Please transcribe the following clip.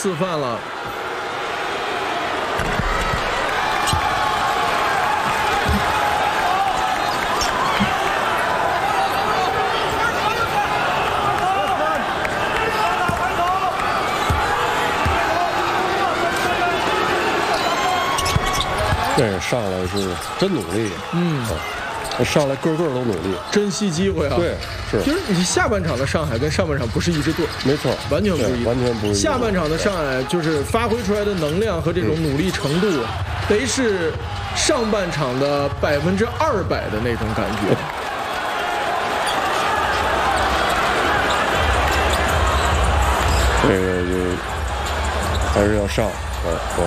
刺犯了。 这上来是真努力，上来个个都努力， 珍惜机会啊！ 对，是， 就是你下半场的上海跟上半场不是一支队， 没错， 完全不一样， 完全不一样。 下半场的上海就是发挥出来的能量和这种努力程度，得是上半场的200%的那种感觉。 这个就还是要上，